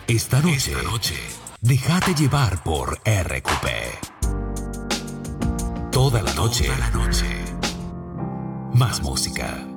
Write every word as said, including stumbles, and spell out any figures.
Esta noche, Esta noche, déjate llevar por R Q P. Toda la noche, Toda la noche. Más música.